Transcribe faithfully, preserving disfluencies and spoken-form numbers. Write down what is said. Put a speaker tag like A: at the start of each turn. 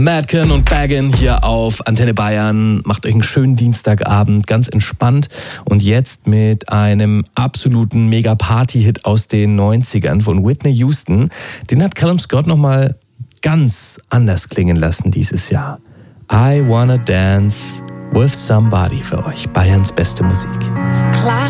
A: Madken und Baggin hier auf Antenne Bayern. Macht euch einen schönen Dienstagabend, ganz entspannt. Und jetzt mit einem absoluten Mega-Party-Hit aus den neunzigern von Whitney Houston. Den hat Callum Scott nochmal ganz anders klingen lassen dieses Jahr. I Wanna Dance with Somebody für euch. Bayerns beste Musik.
B: Clock